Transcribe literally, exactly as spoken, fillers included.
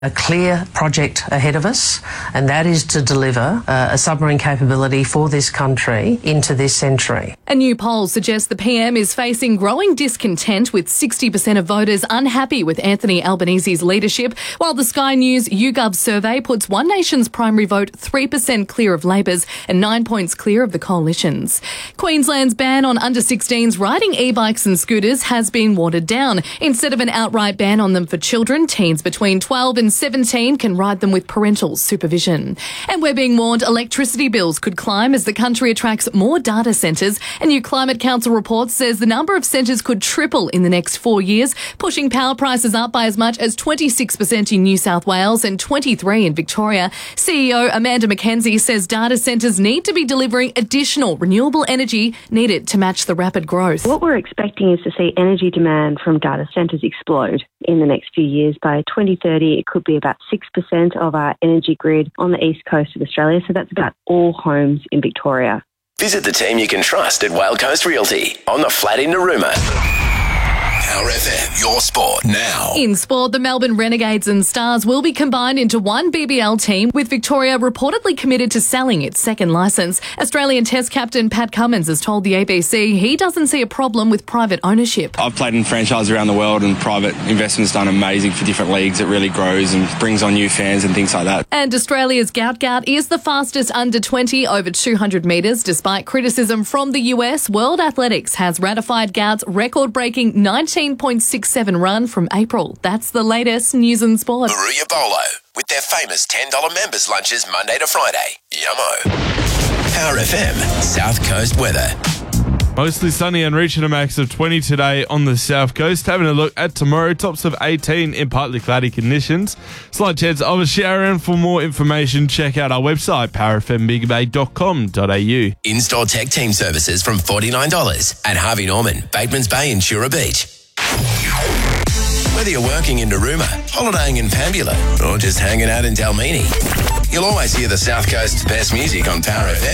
A clear project ahead of us, and that is to deliver uh, a submarine capability for this country into this century. A new poll suggests the P M is facing growing discontent, with sixty percent of voters unhappy with Anthony Albanese's leadership, while the Sky News YouGov survey puts One Nation's primary vote three percent clear of Labor's and nine points clear of the coalition's. Queensland's ban on under sixteens riding e-bikes and scooters has been watered down. Instead of an outright ban on them for children, teens between twelve and seventeen can ride them with parental supervision. And we're being warned electricity bills could climb as the country attracts more data centres. A new Climate Council report says the number of centres could triple in the next four years, pushing power prices up by as much as twenty-six percent in New South Wales and twenty-three percent in Victoria. C E O Amanda McKenzie says data centres need to be delivering additional renewable energy needed to match the rapid growth. What we're expecting is to see energy demand from data centres explode in the next few years. By twenty thirty, it could be about six percent of our energy grid on the east coast of Australia, so that's about all homes in Victoria. Visit the team you can trust at Whale Coast Realty on the flat in Narooma. Power F M, your sport now. In sport, the Melbourne Renegades and Stars will be combined into one B B L team, with Victoria reportedly committed to selling its second licence. Australian Test captain Pat Cummins has told the A B C he doesn't see a problem with private ownership. I've played in franchise around the world, and private investment's done amazing for different leagues. It really grows and brings on new fans and things like that. And Australia's Gout Gout is the fastest under twenty over two hundred metres. Despite criticism from the U S, World Athletics has ratified Gout's record-breaking nineteen point six seven run from April. That's the latest news and sport. Maruya Bolo with their famous ten dollars members lunches Monday to Friday. Yummo. Power F M, South Coast weather. Mostly sunny and reaching a max of twenty today on the south coast. Having a look at tomorrow, tops of eighteen in partly cloudy conditions. Slight chance of a shower, and for more information, check out our website, power f m big bay dot com dot a u. In-store tech team services from forty-nine dollars at Harvey Norman, Batemans Bay and Shura Beach. Whether you're working in Narooma, holidaying in Pambula, or just hanging out in Dalmini, you'll always hear the South Coast's best music on Power F M.